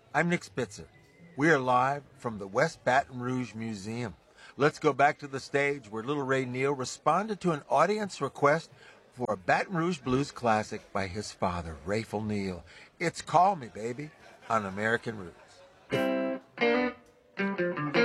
I'm Nick Spitzer. We are live from the West Baton Rouge Museum. Let's go back to the stage where Little Ray Neal responded to an audience request for a Baton Rouge blues classic by his father, Rayful Neal. It's Call Me Baby on American Roots.